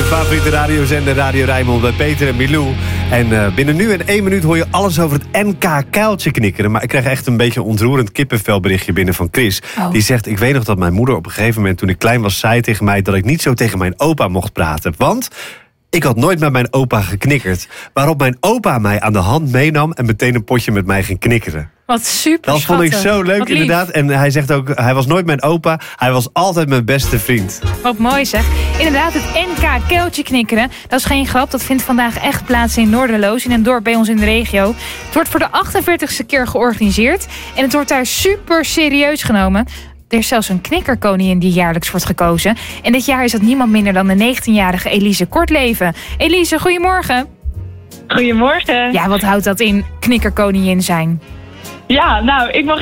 favoriete radiozender Radio Rijnmond bij Peter en Milou. En binnen nu en 1 minuut hoor je alles over het NK Kuiltje knikkeren. Maar ik krijg echt een beetje een ontroerend kippenvelberichtje binnen van Chris. Oh. Die zegt, ik weet nog dat mijn moeder op een gegeven moment toen ik klein was zei tegen mij dat ik niet zo tegen mijn opa mocht praten. Want ik had nooit met mijn opa geknikkerd. Waarop mijn opa mij aan de hand meenam en meteen een potje met mij ging knikkeren. Wat super Dat vond ik zo leuk, inderdaad. En hij zegt ook, hij was nooit mijn opa. Hij was altijd mijn beste vriend. Wat mooi zeg. Inderdaad, het NK Kuiltje knikkeren. Dat is geen grap, dat vindt vandaag echt plaats in Noorderloos, in een dorp bij ons in de regio. Het wordt voor de 48e keer georganiseerd. En het wordt daar super serieus genomen. Er is zelfs een knikkerkoningin die jaarlijks wordt gekozen. En dit jaar is dat niemand minder dan de 19-jarige Elise Kortleven. Elise, goedemorgen. Goedemorgen. Ja, wat houdt dat in, knikkerkoningin zijn? Ja, nou, ik mag